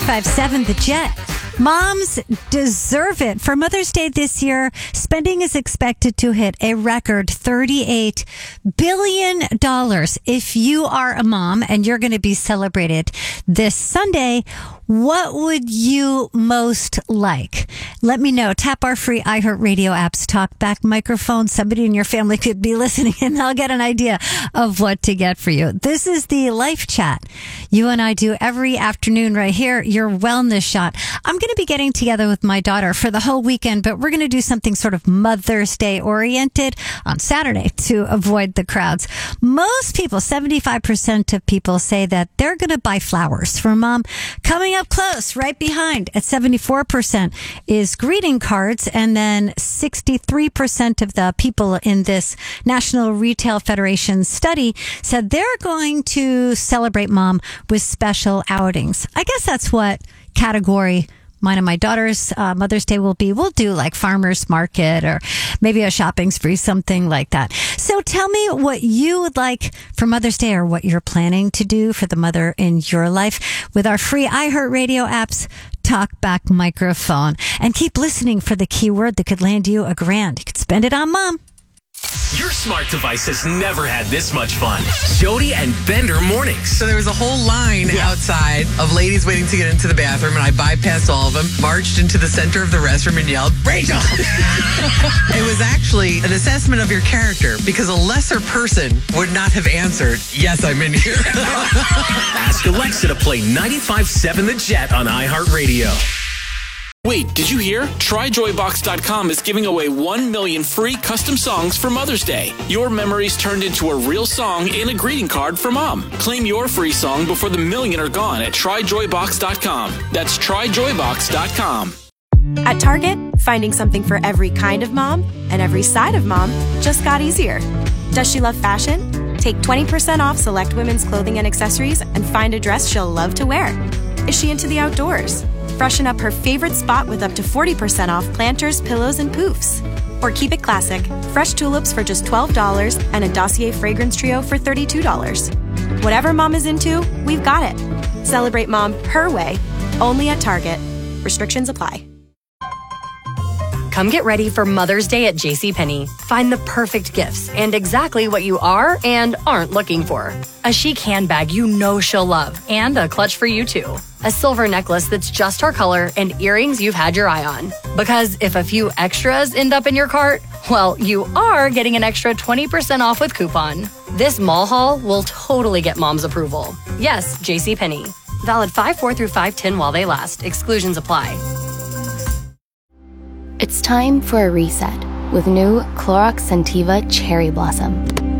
95.7 The Jet. Moms deserve it. For Mother's Day this year, spending is expected to hit a record $38 billion. If you are a mom and you're going to be celebrated this Sunday, what would you most like? Let me know. Tap our free iHeartRadio app's talkback microphone. Somebody in your family could be listening and they'll get an idea of what to get for you. This is the Life Chat you and I do every afternoon right here, your wellness shot. I'm going to be getting together with my daughter for the whole weekend, but we're going to do something sort of Mother's Day oriented on Saturday to avoid the crowds. Most people, 75% of people, say that they're going to buy flowers for mom. Coming up close, right behind at 74% is greeting cards, and then 63% of the people in this National Retail Federation study said they're going to celebrate mom with special outings. I guess that's what category mine and my daughter's Mother's Day will be. We'll do like farmer's market or maybe a shopping spree, something like that. So tell me what you would like for Mother's Day or what you're planning to do for the mother in your life with our free iHeartRadio app's talkback microphone. And keep listening for the keyword that could land you $1,000. You could spend it on mom. Your smart device has never had this much fun. Jody and Bender mornings. So there was a whole line outside of ladies waiting to get into the bathroom, and I bypassed all of them, marched into the center of the restroom and yelled, Rachel! It was actually an assessment of your character, because a lesser person would not have answered, yes, I'm in here. Ask Alexa to play 95.7 The Jet on iHeartRadio. Wait, did you hear? TryJoyBox.com is giving away 1 million free custom songs for Mother's Day. Your memories turned into a real song in a greeting card for mom. Claim your free song before the million are gone at TryJoyBox.com. That's TryJoyBox.com. At Target, finding something for every kind of mom and every side of mom just got easier. Does she love fashion? Take 20% off select women's clothing and accessories and find a dress she'll love to wear. Is she into the outdoors? Freshen up her favorite spot with up to 40% off planters, pillows, and poofs. Or keep it classic. Fresh tulips for just $12 and a Dossier fragrance trio for $32. Whatever mom is into, we've got it. Celebrate mom her way, only at Target. Restrictions apply. Come get ready for Mother's Day at JCPenney. Find the perfect gifts and exactly what you are and aren't looking for. A chic handbag you know she'll love and a clutch for you too. A silver necklace that's just her color and earrings you've had your eye on. Because if a few extras end up in your cart, well, you are getting an extra 20% off with coupon. This mall haul will totally get mom's approval. Yes, JCPenney. Valid 5/4 through 5/10 while they last. Exclusions apply. It's time for a reset with new Clorox Scentiva Cherry Blossom.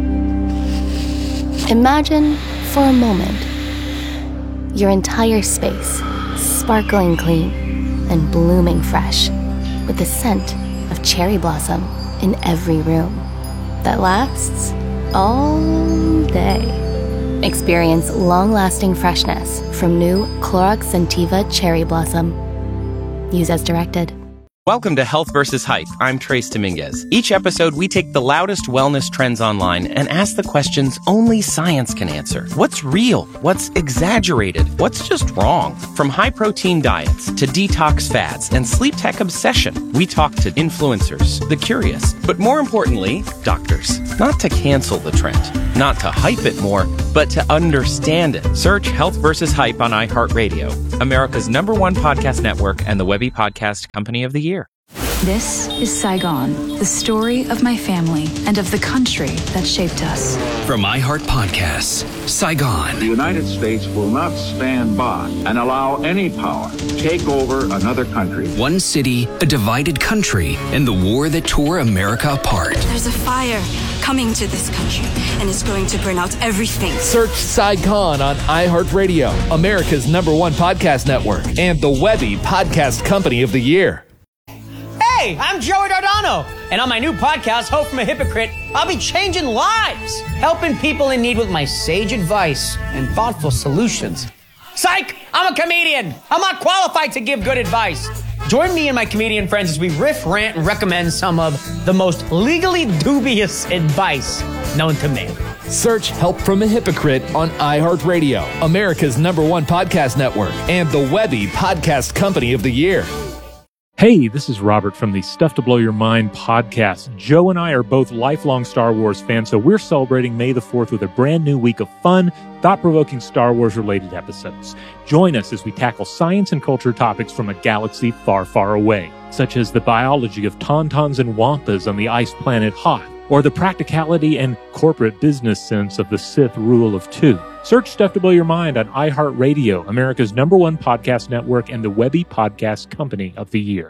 Imagine, for a moment, your entire space sparkling clean and blooming fresh with the scent of cherry blossom in every room that lasts all day. Experience long-lasting freshness from new Clorox Scentiva Cherry Blossom. Use as directed. Welcome to Health vs. Hype. I'm Trace Dominguez. Each episode, we take the loudest wellness trends online and ask the questions only science can answer. What's real? What's exaggerated? What's just wrong? From high-protein diets to detox fads and sleep tech obsession, we talk to influencers, the curious, but more importantly, doctors. Not to cancel the trend, not to hype it more, but to understand it. Search Health vs. Hype on iHeartRadio, America's #1 podcast network and the Webby Podcast Company of the Year. This is Saigon, the story of my family and of the country that shaped us. From iHeart Podcasts, Saigon. The United States will not stand by and allow any power to take over another country. One city, a divided country, and the war that tore America apart. There's a fire coming to this country, and it's going to burn out everything. Search Saigon on iHeartRadio, America's #1 podcast network, and the Webby Podcast Company of the Year. Hey, I'm Joey Dardano, and on my new podcast, Hope from a Hypocrite, I'll be changing lives, helping people in need with my sage advice and thoughtful solutions. Psych! I'm a comedian. I'm not qualified to give good advice. Join me and my comedian friends as we riff, rant, and recommend some of the most legally dubious advice. known to man. Search Help from a Hypocrite on iHeartRadio, America's #1 podcast network, and the Webby Podcast Company of the Year. Hey, this is Robert from the Stuff to Blow Your Mind podcast. Joe and I are both lifelong Star Wars fans, so we're celebrating May the 4th with a brand new week of fun, thought-provoking Star Wars-related episodes. Join us as we tackle science and culture topics from a galaxy far, far away, such as the biology of tauntauns and wampas on the ice planet Hoth, or the practicality and corporate business sense of the Sith rule of two. Search Stuff to Blow Your Mind on iHeartRadio, America's #1 podcast network, and the Webby Podcast Company of the Year.